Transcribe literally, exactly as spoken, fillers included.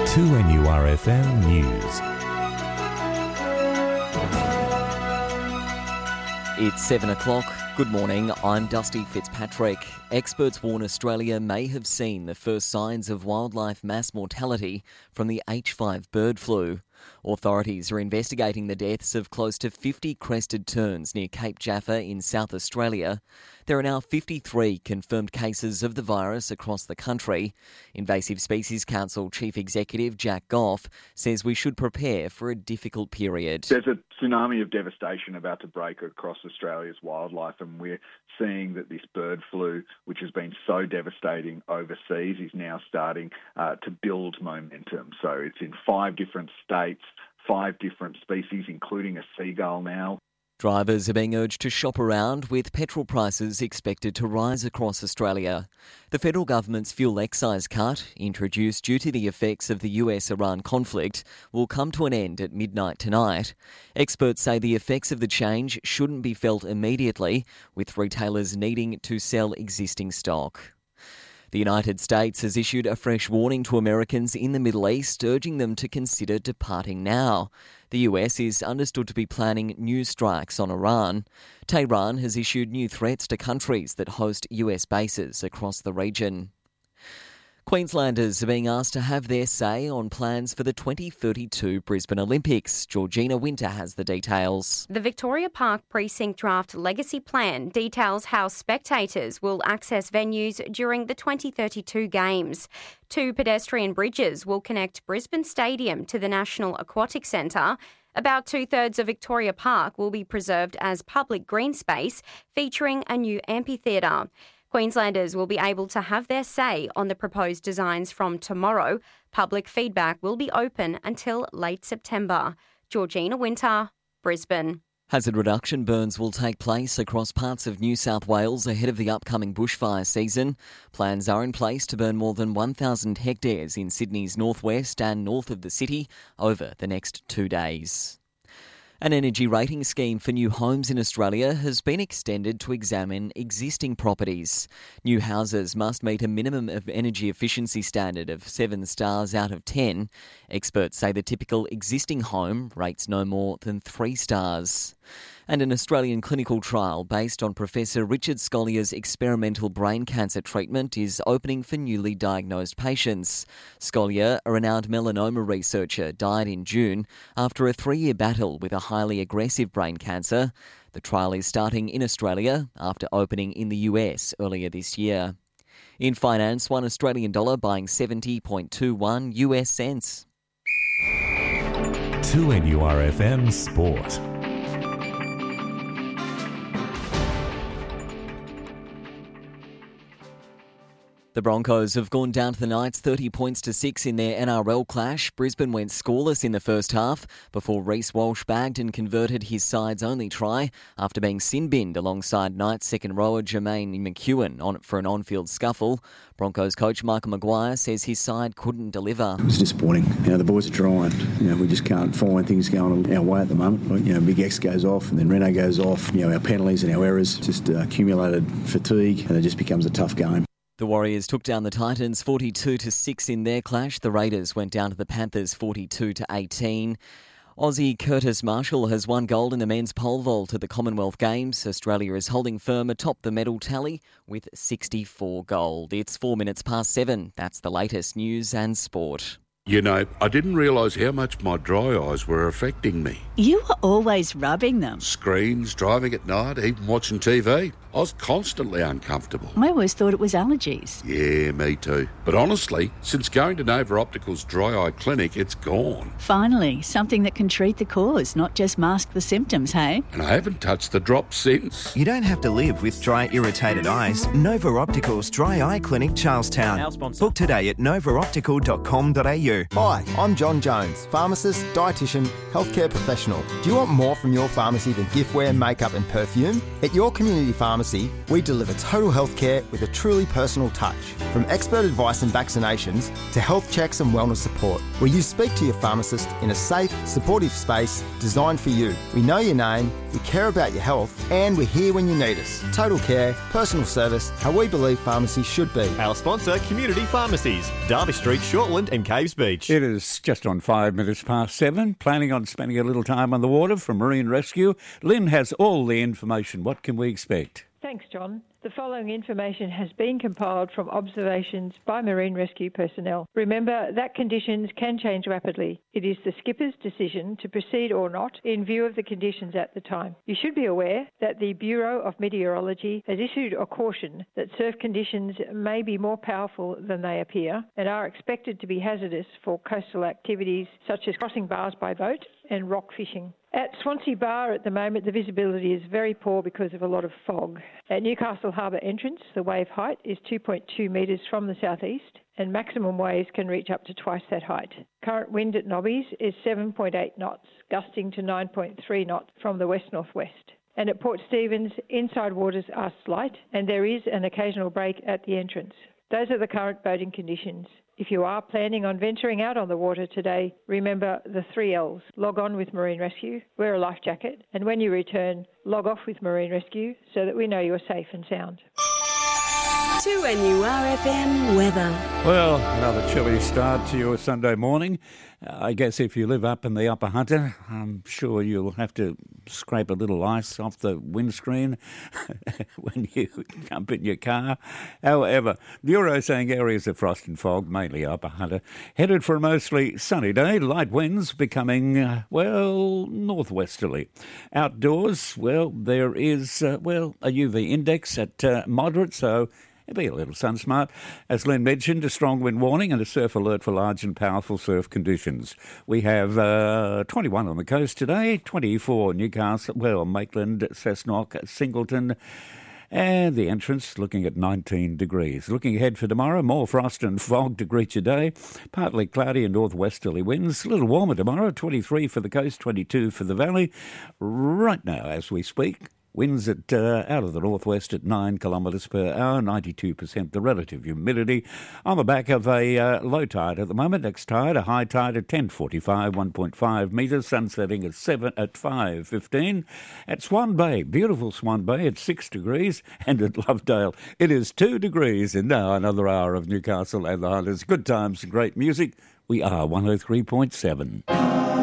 two N U R F M News. It's seven o'clock. Good morning, I'm Dusty Fitzpatrick. Experts warn Australia may have seen the first signs of wildlife mass mortality from the H five bird flu. Authorities are investigating the deaths of close to fifty crested terns near Cape Jaffa in South Australia. There are now fifty-three confirmed cases of the virus across the country. Invasive Species Council Chief Executive Jack Goff says we should prepare for a difficult period. There's a tsunami of devastation about to break across Australia's wildlife, and we're seeing that this bird flu, which has been so devastating overseas, is now starting uh, to build momentum. So it's in five different states, five different species, including a seagull now. Drivers are being urged to shop around, with petrol prices expected to rise across Australia. The federal government's fuel excise cut, introduced due to the effects of the U S Iran conflict, will come to an end at midnight tonight. Experts say the effects of the change shouldn't be felt immediately, with retailers needing to sell existing stock. The United States has issued a fresh warning to Americans in the Middle East, urging them to consider departing now. The U S is understood to be planning new strikes on Iran. Tehran has issued new threats to countries that host U S bases across the region. Queenslanders are being asked to have their say on plans for the twenty thirty-two Brisbane Olympics. Georgina Winter has the details. The Victoria Park Precinct Draft Legacy Plan details how spectators will access venues during the twenty thirty-two Games. Two pedestrian bridges will connect Brisbane Stadium to the National Aquatic Centre. About two-thirds of Victoria Park will be preserved as public green space, featuring a new amphitheatre. Queenslanders will be able to have their say on the proposed designs from tomorrow. Public feedback will be open until late September. Georgina Winter, Brisbane. Hazard reduction burns will take place across parts of New South Wales ahead of the upcoming bushfire season. Plans are in place to burn more than one thousand hectares in Sydney's northwest and north of the city over the next two days. An energy rating scheme for new homes in Australia has been extended to examine existing properties. New houses must meet a minimum of energy efficiency standard of seven stars out of ten. Experts say the typical existing home rates no more than three stars. And an Australian clinical trial based on Professor Richard Scollier's experimental brain cancer treatment is opening for newly diagnosed patients. Scollier, a renowned melanoma researcher, died in June after a three-year battle with a highly aggressive brain cancer. The trial is starting in Australia after opening in the U S earlier this year. In finance, one Australian dollar buying seventy point two one U S cents. two N U R F M Sport. The Broncos have gone down to the Knights thirty points to six in their N R L clash. Brisbane went scoreless in the first half before Reece Walsh bagged and converted his side's only try after being sin-binned alongside Knights second rower Jermaine McEwen on for an on-field scuffle. Broncos coach Michael Maguire says his side couldn't deliver. It was disappointing. You know, the boys are trying. You know, we just can't find things going our way at the moment. You know, Big X goes off and then Reno goes off. You know, our penalties and our errors just uh, accumulated fatigue, and it just becomes a tough game. The Warriors took down the Titans forty-two to six in their clash. The Raiders went down to the Panthers forty-two to eighteen. Aussie Curtis Marshall has won gold in the men's pole vault at the Commonwealth Games. Australia is holding firm atop the medal tally with sixty-four gold. It's four minutes past seven. That's the latest news and sport. You know, I didn't realise how much my dry eyes were affecting me. You were always rubbing them. Screens, driving at night, even watching T V. I was constantly uncomfortable. I always thought it was allergies. Yeah, me too. But honestly, since going to Nova Optical's dry eye clinic, it's gone. Finally, something that can treat the cause, not just mask the symptoms, hey? And I haven't touched the drops since. You don't have to live with dry, irritated eyes. Nova Optical's Dry Eye Clinic, Charlestown. Our sponsor. Book today at nova optical dot com dot a u. Hi, I'm John Jones, pharmacist, dietitian, healthcare professional. Do you want more from your pharmacy than giftware, makeup and perfume? At your community pharmacy, we deliver total healthcare with a truly personal touch. From expert advice and vaccinations to health checks and wellness support, where you speak to your pharmacist in a safe, supportive space designed for you. We know your name We care about your health and we're here when you need us. Total care, personal service, how we believe pharmacy should be. Our sponsor, Community Pharmacies, Derby Street, Shortland and Caves Beach. It is just on five minutes past seven. Planning on spending a little time on the water from Marine Rescue. Lynn has all the information. What can we expect? Thanks, John. The following information has been compiled from observations by Marine Rescue personnel. Remember that conditions can change rapidly. It is the skipper's decision to proceed or not in view of the conditions at the time. You should be aware that the Bureau of Meteorology has issued a caution that surf conditions may be more powerful than they appear and are expected to be hazardous for coastal activities such as crossing bars by boat and rock fishing. At Swansea Bar at the moment, the visibility is very poor because of a lot of fog. At Newcastle Harbour entrance, the wave height is two point two metres from the southeast and maximum waves can reach up to twice that height. Current wind at Nobbies is seven point eight knots, gusting to nine point three knots from the west-northwest. And at Port Stephens, inside waters are slight and there is an occasional break at the entrance. Those are the current boating conditions. If you are planning on venturing out on the water today, remember the three L's. Log on with Marine Rescue, wear a life jacket, and when you return, log off with Marine Rescue so that we know you're safe and sound. two N U R F M weather. Well, another chilly start to your Sunday morning. Uh, I guess if you live up in the Upper Hunter, I'm sure you'll have to scrape a little ice off the windscreen when you jump in your car. However, the Bureau saying areas of frost and fog, mainly Upper Hunter, headed for a mostly sunny day, light winds becoming, uh, well, northwesterly. Outdoors, well, there is, uh, well, a U V index at uh, moderate, so be a little sun smart. As Lynn mentioned, a strong wind warning and a surf alert for large and powerful surf conditions. We have uh, twenty-one on the coast today, twenty-four Newcastle, well, Maitland, Cessnock, Singleton, and the entrance looking at nineteen degrees. Looking ahead for tomorrow, more frost and fog to greet your day. Partly cloudy and northwesterly winds. A little warmer tomorrow, twenty-three for the coast, twenty-two for the valley. Right now, as we speak, winds at uh, out of the northwest at nine kilometres per hour, ninety-two percent the relative humidity. On the back of a uh, low tide at the moment. Next tide, a high tide at ten forty-five, one point five metres. Sun setting at seven at five fifteen. At Swan Bay, beautiful Swan Bay, at six degrees. And at Lovedale, it is two degrees. And now another hour of Newcastle and the Hunters. Good times and great music. We are one oh three point seven.